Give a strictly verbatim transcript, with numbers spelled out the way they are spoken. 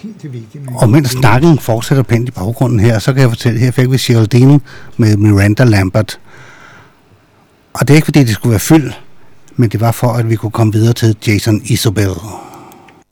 Helt vigtigt. Og mens snakken fortsætter pænt i baggrunden her, så kan jeg fortælle, her fik vi Geraldine med Miranda Lambert. Og det er ikke fordi, det skulle være fyld, men det var for, at vi kunne komme videre til Jason Isbell.